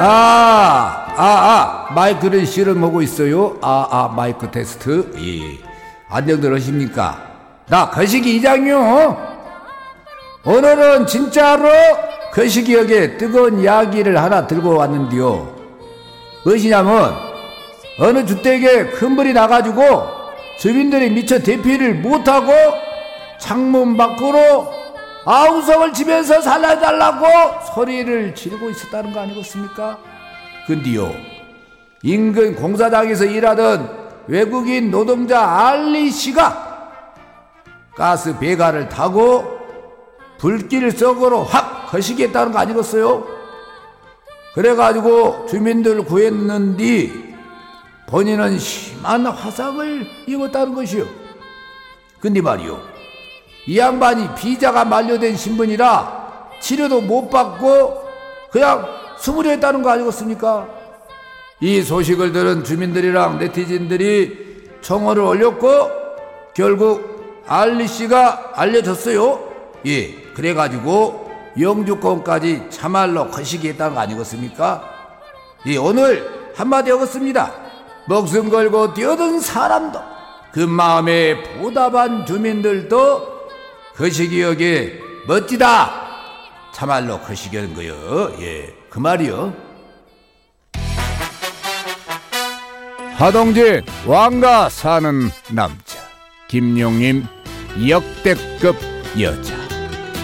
마이크를 실험하고 있어요. 마이크 테스트. 예. 안녕들 하십니까? 나 거시기 이장요. 오늘은 진짜로 거시기역에 뜨거운 이야기를 하나 들고 왔는데요. 무엇이냐면 어느 주택에 큰 불이 나가지고 주민들이 미처 대피를 못하고 창문 밖으로 아우성을 치면서 살려달라고 소리를 지르고 있었다는 거 아니겠습니까? 근데요, 인근 공사장에서 일하던 외국인 노동자 알리 씨가 가스 배관을 타고 불길 속으로 확 거시기했다는 거 아니겠어요? 그래가지고 주민들을 구했는데 본인은 심한 화상을 입었다는 것이요. 근데 말이요, 이 양반이 비자가 만료된 신분이라 치료도 못 받고 그냥 수무려 했다는 거 아니겠습니까? 이 소식을 들은 주민들이랑 네티즌들이 청원을 올렸고 결국 알리 씨가 알려졌어요. 예, 그래가지고 영주권까지 참말로 거시기 했다는 거 아니겠습니까? 예, 오늘 한마디 하겠습니다. 목숨 걸고 뛰어든 사람도 그 마음에 보답한 주민들도 거시기역에 멋지다. 참말로 거시기한 거요. 예, 그 말이요. 하동진 왕가 사는 남자 김용임 역대급 여자.